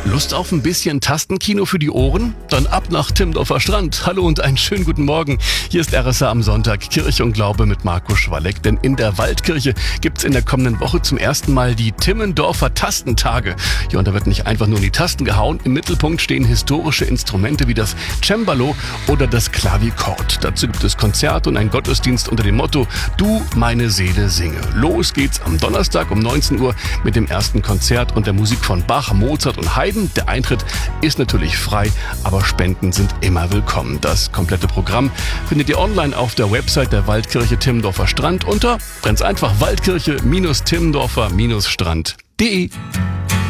Lust auf ein bisschen Tastenkino für die Ohren? Dann ab nach Timmendorfer Strand. Hallo und einen schönen guten Morgen. Hier ist RSA am Sonntag, Kirche und Glaube mit Marco Schwalleck. Denn in der Waldkirche gibt's in der kommenden Woche zum ersten Mal die Timmendorfer Tastentage. Ja, und da wird nicht einfach nur in die Tasten gehauen. Im Mittelpunkt stehen historische Instrumente wie das Cembalo oder das Klavichord. Dazu gibt es Konzerte und einen Gottesdienst unter dem Motto Du, meine Seele, singe. Los geht's am Donnerstag um 19 Uhr mit dem ersten Konzert und der Musik von Bach, Mozart und Haydn. Der Eintritt ist natürlich frei, aber Spenden sind immer willkommen. Das komplette Programm findet ihr online auf der Website der Waldkirche Timmendorfer Strand unter ganz einfach waldkirche-timmendorfer-strand.de.